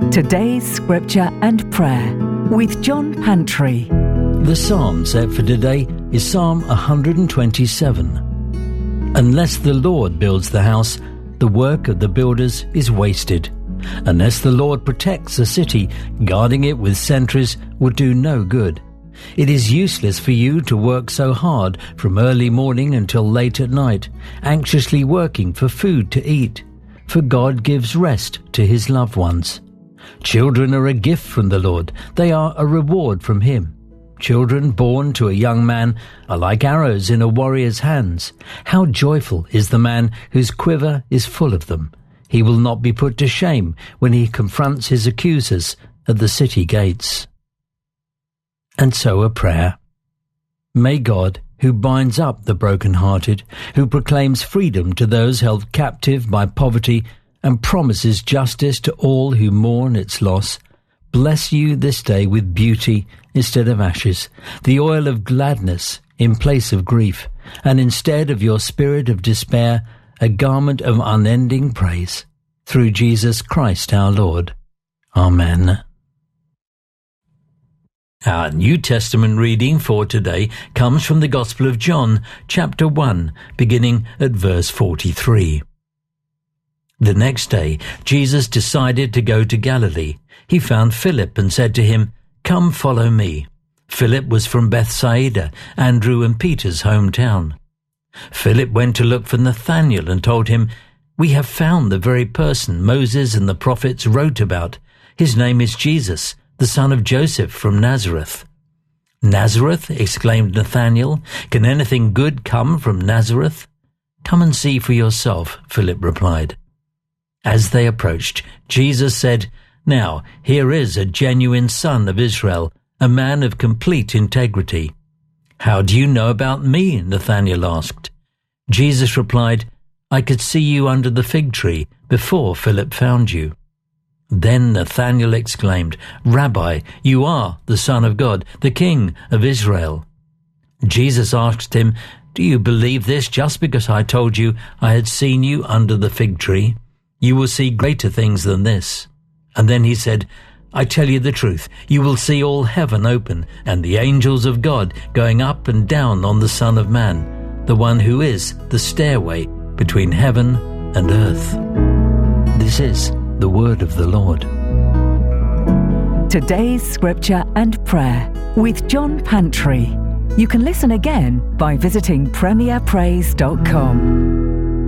Today's Scripture and Prayer with John Pantry. The psalm set for today is Psalm 127. Unless the Lord builds the house, the work of the builders is wasted. Unless the Lord protects a city, guarding it with sentries will do no good. It is useless for you to work so hard from early morning until late at night, anxiously working for food to eat, for God gives rest to his loved ones. Children are a gift from the Lord. They are a reward from him. Children born to a young man are like arrows in a warrior's hands. How joyful is the man whose quiver is full of them. He will not be put to shame when he confronts his accusers at the city gates. And so a prayer. May God, who binds up the broken-hearted, who proclaims freedom to those held captive by poverty and promises justice to all who mourn its loss, bless you this day with beauty instead of ashes, the oil of gladness in place of grief, and instead of your spirit of despair, a garment of unending praise. Through Jesus Christ our Lord. Amen. Our New Testament reading for today comes from the Gospel of John, chapter 1, beginning at verse 43. The next day, Jesus decided to go to Galilee. He found Philip and said to him, "Come, follow me." Philip was from Bethsaida, Andrew and Peter's hometown. Philip went to look for Nathanael and told him, "We have found the very person Moses and the prophets wrote about. His name is Jesus, the son of Joseph from Nazareth." "Nazareth?" exclaimed Nathanael. "Can anything good come from Nazareth?" "Come and see for yourself," Philip replied. As they approached, Jesus said, "Now here is a genuine son of Israel, a man of complete integrity." "How do you know about me?" Nathanael asked. Jesus replied, "I could see you under the fig tree before Philip found you." Then Nathanael exclaimed, "Rabbi, you are the Son of God, the King of Israel." Jesus asked him, "Do you believe this just because I told you I had seen you under the fig tree? You will see greater things than this." And then he said, "I tell you the truth, you will see all heaven open and the angels of God going up and down on the Son of Man, the one who is the stairway between heaven and earth." This is the word of the Lord. Today's Scripture and Prayer with John Pantry. You can listen again by visiting premierpraise.com.